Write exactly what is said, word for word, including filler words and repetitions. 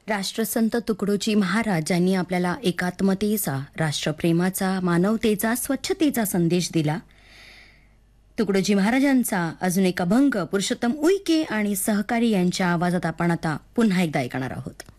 राष्ट्रसंत तुकडोजी महाराज यांनी आपल्याला एकात्मतेचा, राष्ट्रप्रेमाचा, मानवतेचा, स्वच्छतेचा संदेश दिला. तुकडोजी महाराजांचा अजून एक अभंग पुरुषोत्तम उईके आणि सहकारी यांच्या आवाजात आपण आता पुन्हा एकदा ऐकणार आहोत.